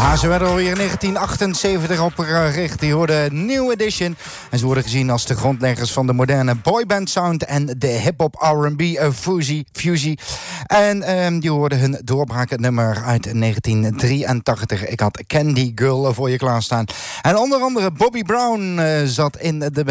Ze werden alweer in 1978 opgericht. Die hoorden New Edition. En ze worden gezien als de grondleggers van de moderne boyband sound en de hip-hop R&B fusie. En die hoorden hun doorbraaknummer uit 1983. Ik had Candy Girl voor je klaarstaan. En onder andere Bobby Brown zat in de